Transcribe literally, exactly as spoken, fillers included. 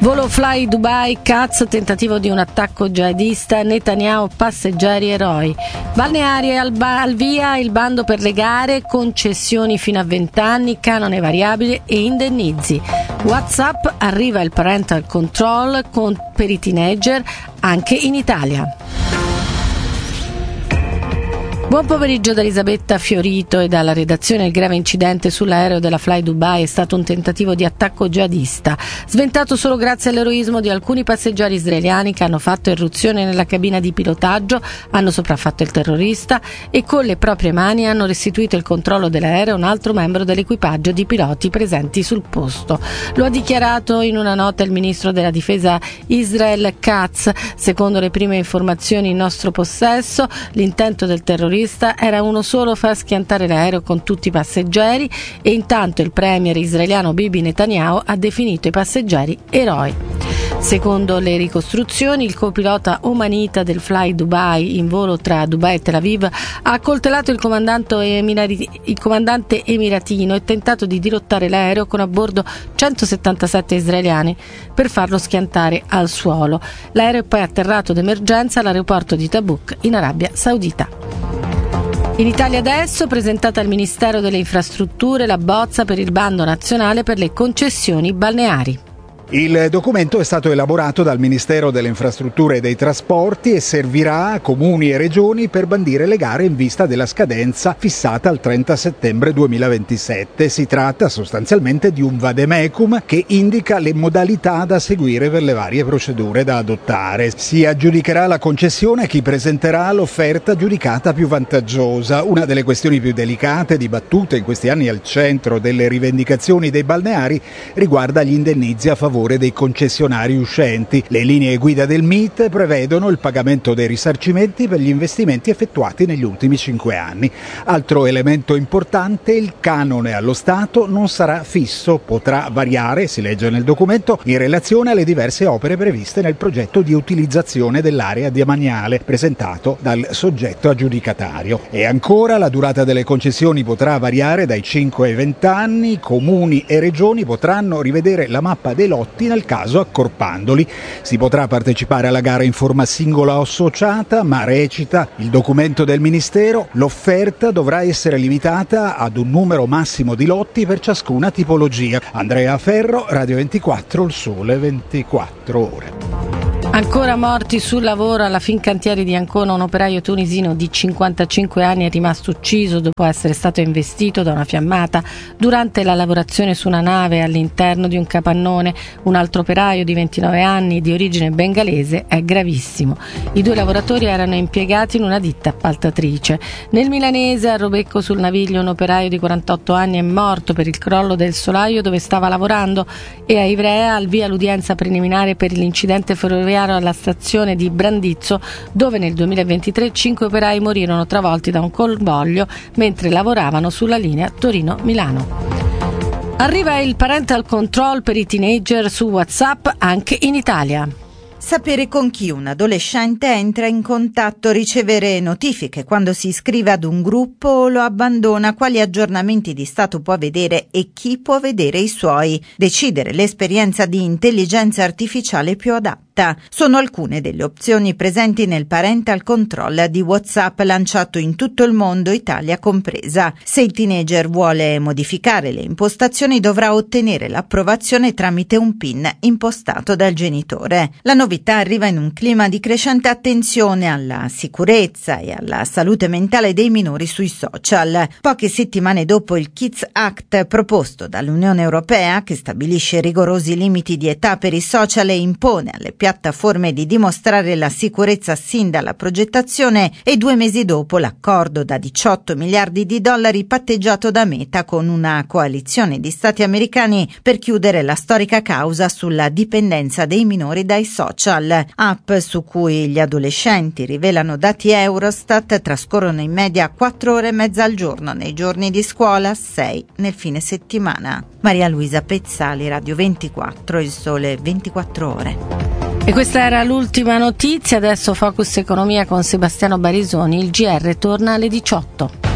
Volo Fly Dubai, Katz, tentativo di un attacco jihadista, Netanyahu, passeggeri eroi. Balneari al, ba- al via il bando per le gare, concessioni fino a venti anni, canone variabile e indennizi. WhatsApp, arriva il parental control con, per i teenager anche in Italia. Buon pomeriggio da Elisabetta Fiorito e dalla redazione. Il grave incidente sull'aereo della Fly Dubai è stato un tentativo di attacco jihadista, sventato solo grazie all'eroismo di alcuni passeggeri israeliani che hanno fatto irruzione nella cabina di pilotaggio, hanno sopraffatto il terrorista e con le proprie mani hanno restituito il controllo dell'aereo a un altro membro dell'equipaggio di piloti presenti sul posto. Lo ha dichiarato in una nota il ministro della difesa Israel Katz. Secondo le prime informazioni in nostro possesso, l'intento del terrorista era uno solo: far schiantare l'aereo con tutti i passeggeri, e intanto il premier israeliano Bibi Netanyahu ha definito i passeggeri eroi. Secondo le ricostruzioni, il copilota omanita del Fly Dubai in volo tra Dubai e Tel Aviv ha accoltellato il comandante, emirati, il comandante emiratino e tentato di dirottare l'aereo con a bordo centosettantasette israeliani per farlo schiantare al suolo. L'aereo è poi atterrato d'emergenza all'aeroporto di Tabuk in Arabia Saudita. In Italia adesso, presentata al Ministero delle Infrastrutture la bozza per il bando nazionale per le concessioni balneari. Il documento è stato elaborato dal Ministero delle Infrastrutture e dei Trasporti e servirà a comuni e regioni per bandire le gare in vista della scadenza fissata al trenta settembre duemilaventisette. Si tratta sostanzialmente di un vademecum che indica le modalità da seguire per le varie procedure da adottare. Si aggiudicherà la concessione a chi presenterà l'offerta giudicata più vantaggiosa. Una delle questioni più delicate, dibattute in questi anni al centro delle rivendicazioni dei balneari, riguarda gli indennizi a favore dei concessionari uscenti. Le linee guida del M I T prevedono il pagamento dei risarcimenti per gli investimenti effettuati negli ultimi cinque anni. Altro elemento importante: il canone allo Stato non sarà fisso, potrà variare, si legge nel documento, in relazione alle diverse opere previste nel progetto di utilizzazione dell'area demaniale presentato dal soggetto aggiudicatario. E ancora, la durata delle concessioni potrà variare dai cinque ai venti anni. Comuni e regioni potranno rivedere la mappa dei lotti nel caso accorpandoli. Si potrà partecipare alla gara in forma singola o associata, ma recita il documento del Ministero, l'offerta dovrà essere limitata ad un numero massimo di lotti per ciascuna tipologia. Andrea Ferro, Radio ventiquattro, il Sole ventiquattro Ore. Ancora morti sul lavoro alla Fincantieri di Ancona. Un operaio tunisino di cinquantacinque anni è rimasto ucciso dopo essere stato investito da una fiammata durante la lavorazione su una nave all'interno di un capannone. Un altro operaio di ventinove anni di origine bengalese è gravissimo. I due lavoratori erano impiegati in una ditta appaltatrice. Nel milanese, a Robecco sul Naviglio, un operaio di quarantotto anni è morto per il crollo del solaio dove stava lavorando, e a Ivrea al via l'udienza preliminare per l'incidente ferroviario alla stazione di Brandizzo, dove nel duemilaventitré cinque operai morirono travolti da un convoglio mentre lavoravano sulla linea Torino-Milano. Arriva il parental control per i teenager su WhatsApp anche in Italia. Sapere con chi un adolescente entra in contatto, ricevere notifiche quando si iscrive ad un gruppo o lo abbandona, quali aggiornamenti di stato può vedere e chi può vedere i suoi, decidere l'esperienza di intelligenza artificiale più adatta. Sono alcune delle opzioni presenti nel parental control di WhatsApp lanciato in tutto il mondo, Italia compresa. Se il teenager vuole modificare le impostazioni dovrà ottenere l'approvazione tramite un PIN impostato dal genitore. La novità arriva in un clima di crescente attenzione alla sicurezza e alla salute mentale dei minori sui social. Poche settimane dopo il Kids Act proposto dall'Unione Europea, che stabilisce rigorosi limiti di età per i social e impone alle piattaforme di dimostrare la sicurezza sin dalla progettazione, e due mesi dopo l'accordo da diciotto miliardi di dollari patteggiato da Meta con una coalizione di stati americani per chiudere la storica causa sulla dipendenza dei minori dai social. App su cui gli adolescenti, rivelano dati Eurostat, trascorrono in media quattro ore e mezza al giorno nei giorni di scuola, sei nel fine settimana. Maria Luisa Pezzali, Radio ventiquattro, il Sole ventiquattro Ore. E questa era l'ultima notizia, adesso Focus Economia con Sebastiano Barisoni. Il G R torna alle diciotto.